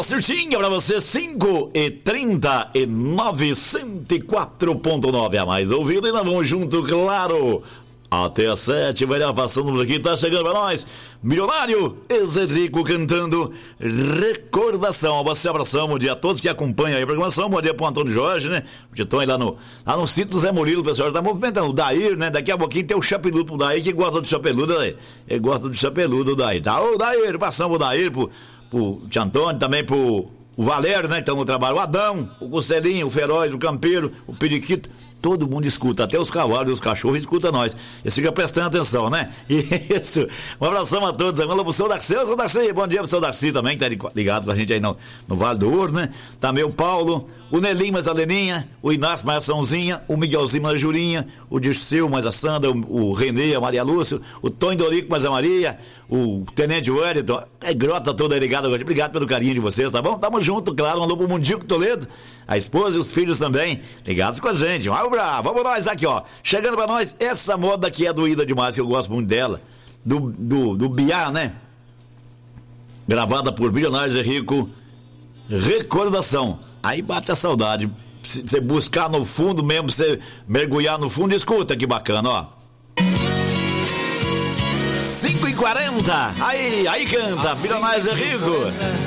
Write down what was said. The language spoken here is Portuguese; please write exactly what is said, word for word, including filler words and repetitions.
certinha pra você, cinco e trinta e nove, cento e quatro ponto nove a mais ouvido, e nós vamos junto, claro, até às sete, vai lá passando por aqui, tá chegando pra nós, Milionário Ezedrico cantando Recordação. Você abraçamos de a todos que acompanham aí a programação, bom dia pro Antônio Jorge, né, que estão aí lá no, lá no sítio do Zé Murilo, o pessoal tá movimentando, o Dair, né, daqui a pouquinho tem o chapeludo pro Dair, que gosta do chapeludo, né? Ele gosta do chapeludo, o Dair, tá, ô Dair, passamos o Dair pro, pro Tio Antônio, também pro o Valério, né, que estão no trabalho, o Adão, o Costelinho, o Feroz, o Campeiro, o Periquito. Todo mundo escuta, até os cavalos e os cachorros escutam nós. E fica prestando atenção, né? Isso. Um abração a todos. Alô pro seu Darcy. Seu Darcy, bom dia pro seu Darcy também, que tá ligado com a gente aí no, no Vale do Ouro, né? Também o Paulo, o Nelinho mais a Leninha, o Inácio mais a Sãozinha, o Miguelzinho mais a Jurinha, o Dirceu mais a Sandra, o, o Renê, a Maria Lúcia, o Tony Dorico mais a Maria, o Tenente Wellington, é grota toda ligada. Obrigado pelo carinho de vocês, tá bom? Tamo junto, claro. Um alô pro Mundico Toledo, a esposa e os filhos também, ligados com a gente. Vai bravo, vamos nós aqui, ó. Chegando pra nós, essa moda aqui é doída demais, que eu gosto muito dela. Do, do, do Biá, né? Gravada por Milionários e Rico. Recordação. Aí bate a saudade. Se você buscar no fundo mesmo, você mergulhar no fundo, escuta que bacana, ó. cinco e quarenta. Aí, aí canta, Milionários e Rico.